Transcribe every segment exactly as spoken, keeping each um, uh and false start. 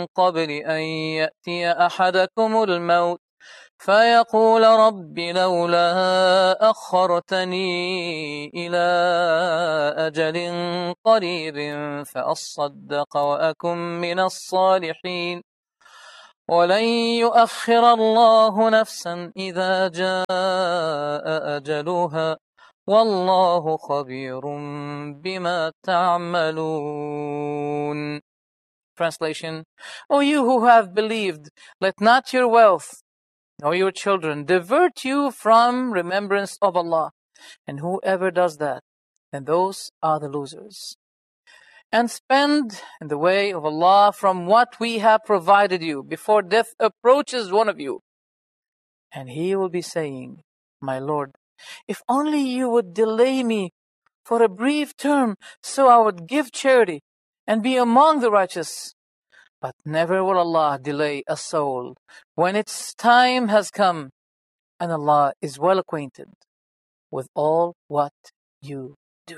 قبل أن يأتي أحدكم الموت فيقول رب لولا أخرتني إلى أجل قريب فأصدق وأكن من الصالحين ولن يؤخر الله نفسا إذا جاء أجلها والله خبير بما تعملون. Translation: O you who have believed, let not your wealth or your children divert you from remembrance of Allah, and whoever does that, then those are the losers. And spend in the way of Allah from what we have provided you before death approaches one of you. And he will be saying, my Lord, if only you would delay me for a brief term, so I would give charity and be among the righteous. But never will Allah delay a soul when its time has come, and Allah is well acquainted with all what you do.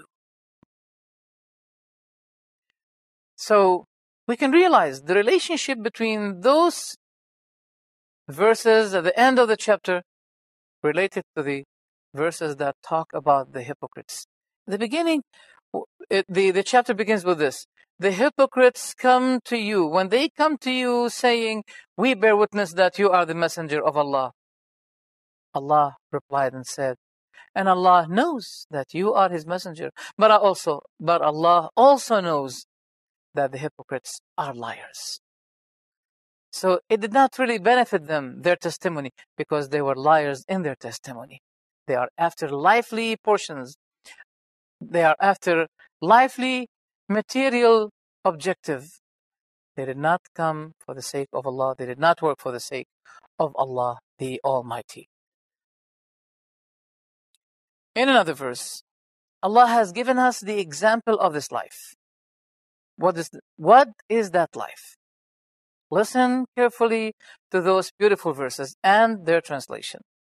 So we can realize the relationship between those verses at the end of the chapter related to the verses that talk about the hypocrites. In the beginning, it, the, the chapter begins with this. The hypocrites come to you. When they come to you saying, we bear witness that you are the messenger of Allah, Allah replied and said, and Allah knows that you are His messenger. But also, but Allah also knows that the hypocrites are liars. So it did not really benefit them, their testimony, because they were liars in their testimony. They are after lively portions. They are after lively material objective. They did not come for the sake of Allah. They did not work for the sake of Allah the Almighty. In another verse, Allah has given us the example of this life. What is, what is that life? Listen carefully to those beautiful verses and their translation.